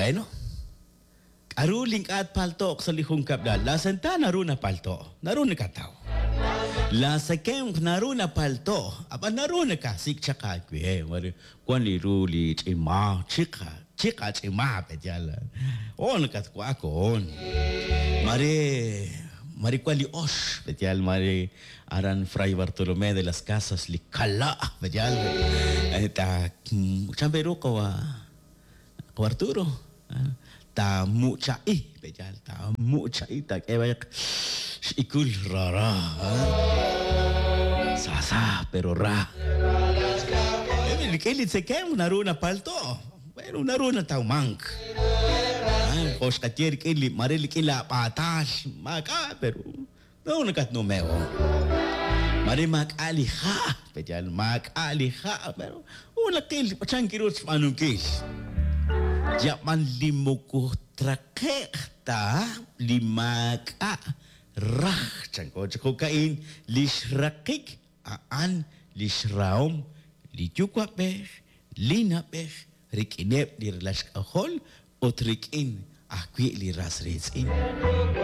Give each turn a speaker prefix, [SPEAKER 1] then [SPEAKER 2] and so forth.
[SPEAKER 1] Bueno, aruling at palto sa lihong kabla. La senta naruna palto. Naruna ka tao. La sakem naruna palto. Apa naruna ka sik chaka kwe. Mari kwan li ruli chima chika. Chika chima petjala. On kat kwa kon. Mari kwan li osh petjal mari aran Fray Bartolomé de las Casas li kala petjal. Ta chambero ko Arturo. Ta mucai bejal ta mucai ta kayak ikul rara sasa pero ra kelit se kem naruna palto pero naruna tau mank kos katier kelit maril kila patas maka pero no nakat no meo mari mak aliha bejal mak aliha pero una kelit pachang kirut manungkil Jaman limuku trakekta limaka rah cangko kain lisrakik aan lisraum lijukwapeh linapeh rikinep lirlash kahol o trikin akwi liras rizin.